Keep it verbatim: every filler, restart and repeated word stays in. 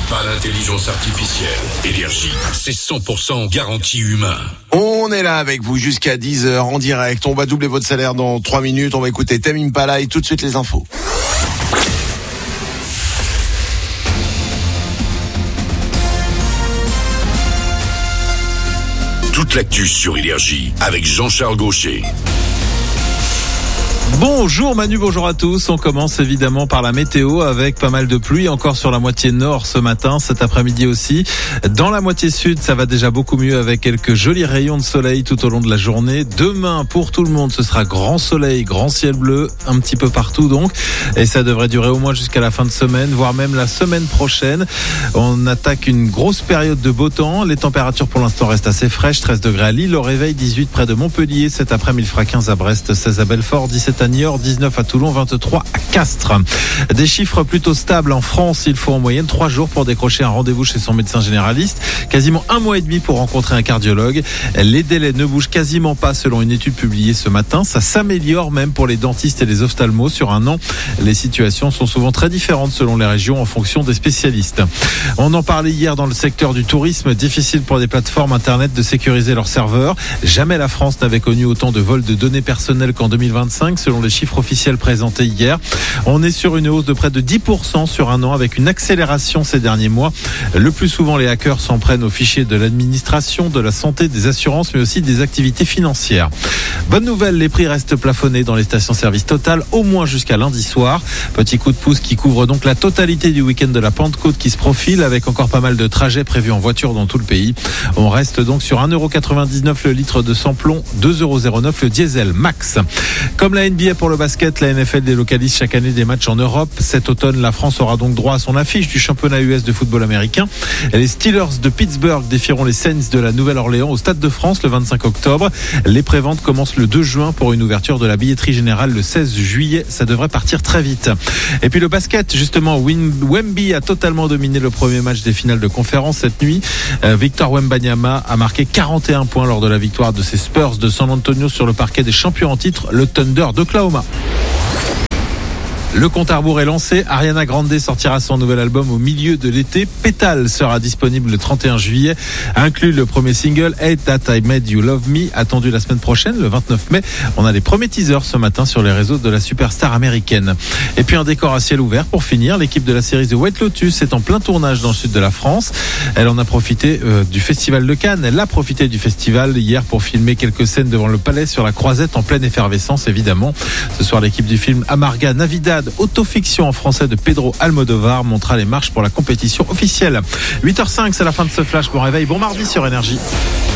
pas l'intelligence artificielle. Énergie, c'est cent pour cent garantie humain. On est là avec vous jusqu'à dix heures en direct. On va doubler votre salaire dans trois minutes. On va écouter Tame Impala et tout de suite les infos. Toute l'actu sur Énergie avec Jean-Charles Gaucher. Bonjour Manu, bonjour à tous. On commence évidemment par la météo avec pas mal de pluie encore sur la moitié nord ce matin, cet après-midi aussi. Dans la moitié sud, ça va déjà beaucoup mieux avec quelques jolis rayons de soleil tout au long de la journée. Demain, pour tout le monde, ce sera grand soleil, grand ciel bleu, un petit peu partout donc. Et ça devrait durer au moins jusqu'à la fin de semaine, voire même la semaine prochaine. On attaque une grosse période de beau temps. Les températures pour l'instant restent assez fraîches. treize degrés à Lille, au réveil dix-huit près de Montpellier. Cet après-midi, il fera quinze à Brest, seize à Belfort, dix-sept à Niort, dix-neuf à Toulon, vingt-trois à Castres. Des chiffres plutôt stables en France. Il faut en moyenne trois jours pour décrocher un rendez-vous chez son médecin généraliste. Quasiment un mois et demi pour rencontrer un cardiologue. Les délais ne bougent quasiment pas selon une étude publiée ce matin. Ça s'améliore même pour les dentistes et les ophtalmos. Sur un an, les situations sont souvent très différentes selon les régions en fonction des spécialistes. On en parlait hier dans le secteur du tourisme. Difficile pour des plateformes internet de sécuriser leurs serveurs. Jamais la France n'avait connu autant de vols de données personnelles qu'en deux mille vingt-cinq selon les chiffres officiels présentés hier. On est sur une hausse de près de dix pour cent sur un an avec une accélération ces derniers mois. Le plus souvent, les hackers s'en prennent aux fichiers de l'administration, de la santé, des assurances, mais aussi des activités financières. Bonne nouvelle, les prix restent plafonnés dans les stations-service Total, au moins jusqu'à lundi soir. Petit coup de pouce qui couvre donc la totalité du week-end de la Pentecôte qui se profile avec encore pas mal de trajets prévus en voiture dans tout le pays. On reste donc sur un euro quatre-vingt-dix-neuf le litre de samplon, deux euros zéro neuf le diesel max. Comme la N B A pour le basket, la N F L délocalise chaque année des matchs en Europe. Cet automne, la France aura donc droit à son affiche du championnat U S de football américain. Les Steelers de Pittsburgh défieront les Saints de la Nouvelle-Orléans au Stade de France le vingt-cinq octobre. Les préventes commencent le deux juin pour une ouverture de la billetterie générale le seize juillet. Ça devrait partir très vite. Et puis le basket, justement, Wemby a totalement dominé le premier match des finales de conférence cette nuit. Euh, Victor Wembanyama a marqué quarante et un points lors de la victoire de ses Spurs de San Antonio sur le parquet des champions en titre, le Thunder d'Oklahoma. Le compte à rebours est lancé. Ariana Grande sortira son nouvel album au milieu de l'été. Pétale sera disponible le trente et un juillet. Inclut le premier single Hate That I Made You Love Me, attendu la semaine prochaine, le vingt-neuf mai. On a les premiers teasers ce matin sur les réseaux de la superstar américaine. Et puis un décor à ciel ouvert pour finir. L'équipe de la série The White Lotus est en plein tournage dans le sud de la France. Elle en a profité euh, du festival de Cannes. Elle a profité du festival hier pour filmer quelques scènes devant le palais sur la Croisette en pleine effervescence évidemment. Ce soir, l'équipe du film Amarga Navidad, autofiction en français de Pedro Almodovar, montrera les marches pour la compétition officielle. huit heures zéro cinq, c'est la fin de ce flash. Bon réveil, bon mardi sur Énergie.